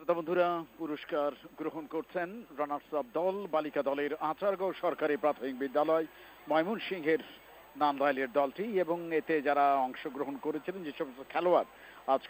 শ্রোতা বন্ধুরা, পুরস্কার গ্রহণ করছেন রানার্স আপ দল বালিকা দলের আচারগাঁও সরকারি প্রাথমিক বিদ্যালয় ময়মনসিংহের নান্দাইলের দলটি এবং এতে যারা অংশগ্রহণ করেছিলেন যে সমস্ত খেলোয়াড় আজকে